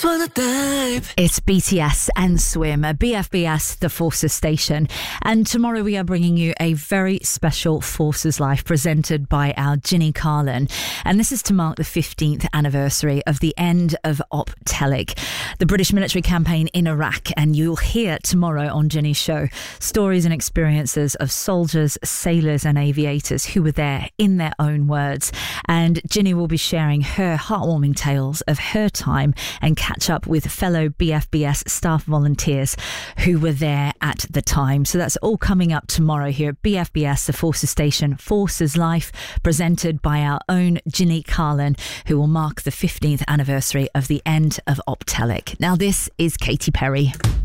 just wanna dive. It's BTS and Swim at BFBS, the Forces Station. And tomorrow we are bringing you a very special Forces Life presented by our Ginny Carlin. And this is to mark the 15th anniversary of the end of Op Telic, the British military campaign in Iraq. And you'll hear tomorrow on Ginny's show stories and experiences of soldiers, sailors and aviators who were there in their own words. And Ginny will be sharing her heartwarming tales of her time and catch up with fellow BFBS staff volunteers who were there at the time. So that's all coming up tomorrow here at BFBS, the Forces Station, Forces Life, presented by our own Ginny Carlin, who will mark the 15th anniversary of the end of Op Telic. Now this is Katy Perry.